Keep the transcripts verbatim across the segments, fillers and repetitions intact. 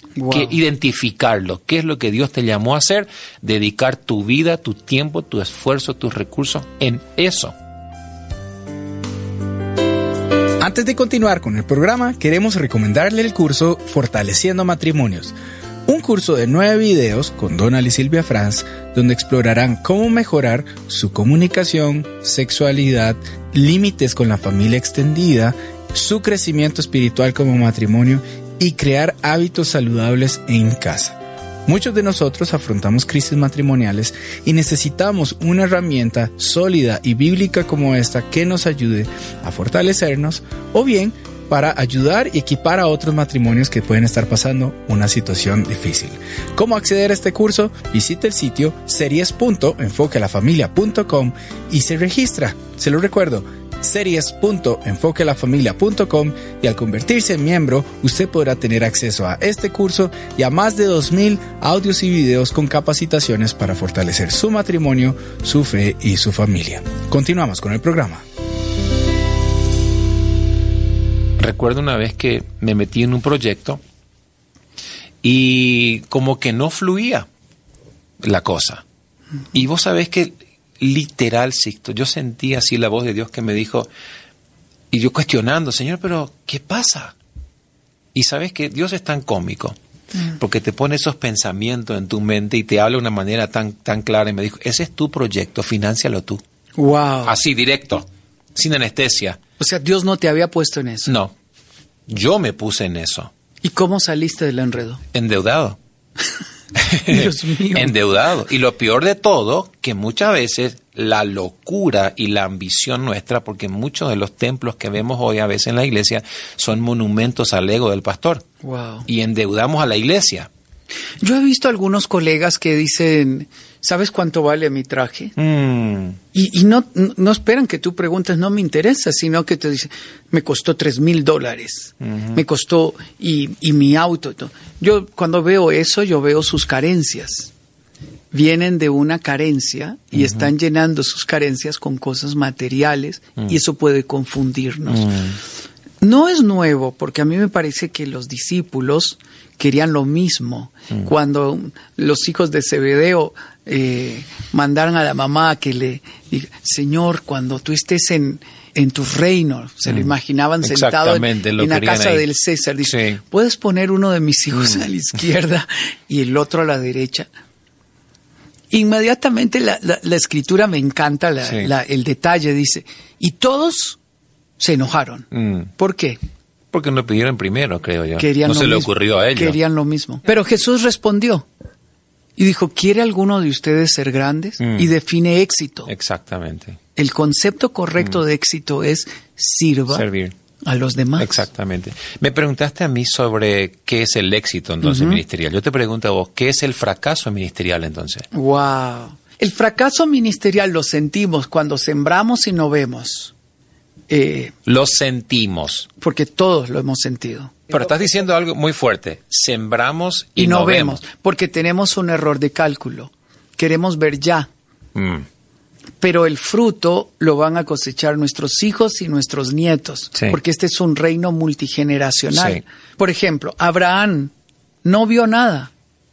Wow. Que identificarlo. ¿Qué es lo que Dios te llamó a hacer? Dedicar tu vida, tu tiempo, tu esfuerzo, tus recursos en eso. Antes de continuar con el programa, queremos recomendarle el curso Fortaleciendo Matrimonios. Un curso de nueve videos con Donald y Silvia Franz, donde explorarán cómo mejorar su comunicación, sexualidad, límites con la familia extendida, su crecimiento espiritual como matrimonio y crear hábitos saludables en casa. Muchos de nosotros afrontamos crisis matrimoniales y necesitamos una herramienta sólida y bíblica como esta que nos ayude a fortalecernos o bien para ayudar y equipar a otros matrimonios que pueden estar pasando una situación difícil. ¿Cómo acceder a este curso? Visite el sitio series punto enfoque a la familia punto com y se registra. Se lo recuerdo, series punto enfoque a la familia punto com, y al convertirse en miembro, usted podrá tener acceso a este curso y a más de dos mil audios y videos con capacitaciones para fortalecer su matrimonio, su fe y su familia. Continuamos con el programa. Recuerdo una vez que me metí en un proyecto y como que no fluía la cosa. Y vos sabés que literal, Sixto, yo sentí así la voz de Dios que me dijo, y yo cuestionando, Señor, pero ¿qué pasa? Y sabes que Dios es tan cómico, mm. porque te pone esos pensamientos en tu mente y te habla de una manera tan, tan clara, y me dijo, ese es tu proyecto, fináncialo tú. Wow. Así, directo, sin anestesia. O sea, Dios no te había puesto en eso. No, yo me puse en eso. ¿Y cómo saliste del enredo? Endeudado. Dios mío. Endeudado. Y lo peor de todo, que muchas veces la locura y la ambición nuestra, porque muchos de los templos que vemos hoy a veces en la iglesia son monumentos al ego del pastor. Wow. Y endeudamos a la iglesia. Yo he visto algunos colegas que dicen, ¿sabes cuánto vale mi traje? Mm. Y, y no, no esperan que tú preguntes, no me interesa, sino que te dicen, me costó tres mil dólares, uh-huh. me costó, y, y mi auto. Y todo. Yo cuando veo eso, yo veo sus carencias. Vienen de una carencia y uh-huh. están llenando sus carencias con cosas materiales uh-huh. y eso puede confundirnos. Uh-huh. No es nuevo, porque a mí me parece que los discípulos querían lo mismo. Mm. Cuando los hijos de Zebedeo eh, mandaron a la mamá que le diga, Señor, cuando tú estés en, en tu reino, se mm. lo imaginaban sentado en, en la casa ahí. Del César. Dice, sí. ¿puedes poner uno de mis hijos mm. a la izquierda y el otro a la derecha? Inmediatamente la, la, la escritura me encanta, la, sí. la, el detalle, dice, y todos se enojaron. Mm. ¿Por qué? Porque no pidieron primero, creo yo. Querían no se mismo. le ocurrió a ellos. Querían lo mismo. Pero Jesús respondió y dijo, ¿quiere alguno de ustedes ser grandes? Mm. Y define éxito. Exactamente. El concepto correcto mm. de éxito es sirva Servir. a los demás. Exactamente. Me preguntaste a mí sobre qué es el éxito entonces uh-huh. ministerial. Yo te pregunto a vos, ¿qué es el fracaso ministerial entonces? Wow. El fracaso ministerial lo sentimos cuando sembramos y no vemos. Eh, lo sentimos. Porque todos lo hemos sentido. Pero estás diciendo algo muy fuerte. Sembramos y, y no, no vemos. vemos. Porque tenemos un error de cálculo. Queremos ver ya. Mm. Pero el fruto lo van a cosechar nuestros hijos y nuestros nietos. Sí. Porque este es un reino multigeneracional. Sí. Por ejemplo, Abraham no vio nada.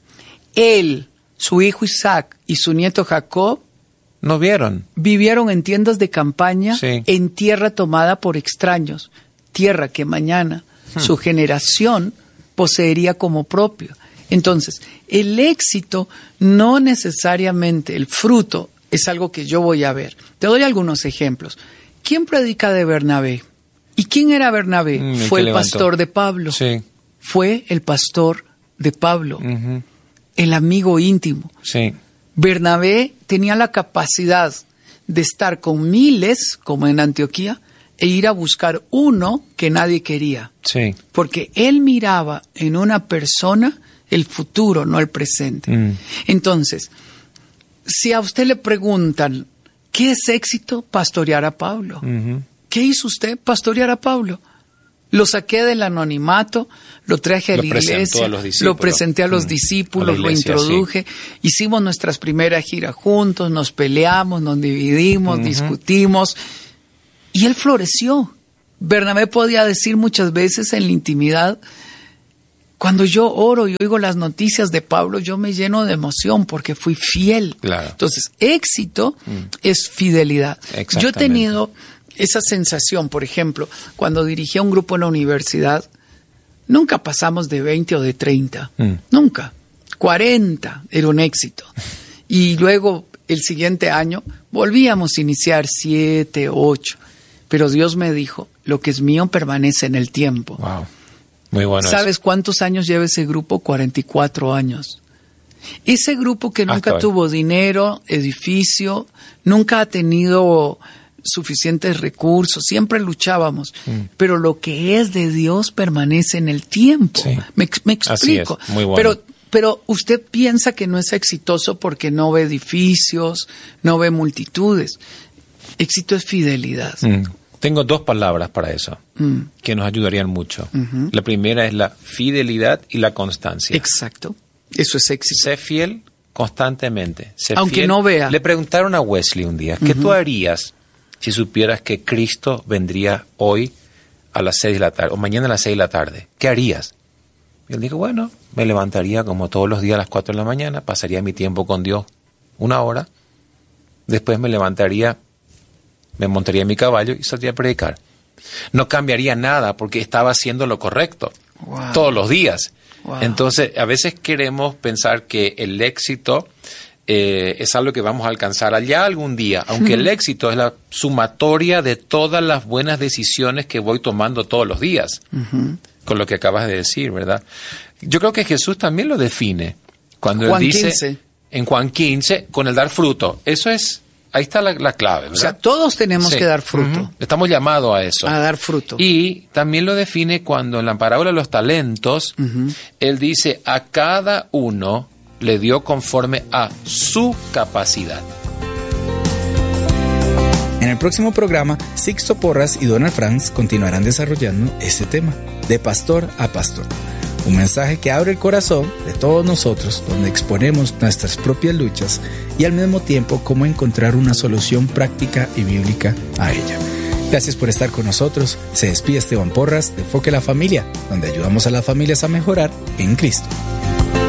Él, su hijo Isaac y su nieto Jacob no vieron. Vivieron en tiendas de campaña, sí. en tierra tomada por extraños, tierra que mañana hmm. su generación poseería como propio. Entonces, el éxito no necesariamente, el fruto, es algo que yo voy a ver. Te doy algunos ejemplos. ¿Quién predica de Bernabé? ¿Y quién era Bernabé? Mm, Fue el levantó. pastor de Pablo. Sí. Fue el pastor de Pablo, uh-huh. el amigo íntimo. Sí. Bernabé tenía la capacidad de estar con miles, como en Antioquía, e ir a buscar uno que nadie quería. Sí. Porque él miraba en una persona el futuro, no el presente. Mm. Entonces, si a usted le preguntan, ¿qué es éxito? Pastorear a Pablo. Uh-huh. ¿Qué hizo usted? Pastorear a Pablo. Lo saqué del anonimato, lo traje a la iglesia, lo presenté a los discípulos, lo introduje, sí. hicimos nuestras primeras giras juntos, nos peleamos, nos dividimos, uh-huh. discutimos, y él floreció. Bernabé podía decir muchas veces en la intimidad, Cuando yo oro y oigo las noticias de Pablo, yo me lleno de emoción porque fui fiel. Claro. Entonces, éxito mm. es fidelidad. Yo he tenido esa sensación, por ejemplo, cuando dirigía un grupo en la universidad, nunca pasamos de veinte o de treinta. Mm. Nunca. cuarenta era un éxito. Y luego, el siguiente año, volvíamos a iniciar siete, ocho. Pero Dios me dijo, lo que es mío permanece en el tiempo. Wow. Muy bueno. ¿Sabes eso. cuántos años lleva ese grupo? cuarenta y cuatro años. Ese grupo que nunca tuvo dinero, edificio, nunca ha tenido suficientes recursos, siempre luchábamos, mm. pero lo que es de Dios permanece en el tiempo. Sí. Me, me explico. Así es. Muy bueno. Pero, pero usted piensa que no es exitoso porque no ve edificios, no ve multitudes. Éxito es fidelidad. Mm. Tengo dos palabras para eso mm. que nos ayudarían mucho. Uh-huh. La primera es la fidelidad y la constancia. Exacto. Eso es éxito. Sé fiel constantemente. Sé Aunque fiel. no vea. Le preguntaron a Wesley un día, ¿qué uh-huh. tú harías si supieras que Cristo vendría hoy a las seis de la tarde o mañana a las seis de la tarde? ¿Qué harías? Y él dijo, bueno, me levantaría como todos los días a las cuatro de la mañana, pasaría mi tiempo con Dios una hora, después me levantaría, me montaría en mi caballo y saldría a predicar. No cambiaría nada porque estaba haciendo lo correcto wow. todos los días. Wow. Entonces, a veces queremos pensar que el éxito eh, es algo que vamos a alcanzar allá algún día, aunque el éxito es la sumatoria de todas las buenas decisiones que voy tomando todos los días, uh-huh. con lo que acabas de decir, ¿verdad? Yo creo que Jesús también lo define cuando Juan él dice quince. En Juan quince, con el dar fruto. Eso es... Ahí está la, la clave, ¿verdad? O sea, todos tenemos sí. que dar fruto. Uh-huh. Estamos llamados a eso. A dar fruto. Y también lo define cuando en la parábola de los talentos, uh-huh. él dice, a cada uno le dio conforme a su capacidad. En el próximo programa, Sixto Porras y Donald Franz continuarán desarrollando este tema, de pastor a pastor. Un mensaje que abre el corazón de todos nosotros, donde exponemos nuestras propias luchas y al mismo tiempo cómo encontrar una solución práctica y bíblica a ella. Gracias por estar con nosotros. Se despide Esteban Porras de Enfoque a la Familia, donde ayudamos a las familias a mejorar en Cristo.